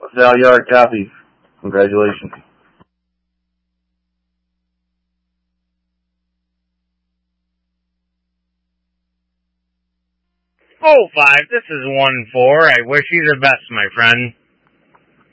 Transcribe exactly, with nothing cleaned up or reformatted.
Sal Yard copies. Congratulations. Oh, five, this is one four. I wish you the best, my friend.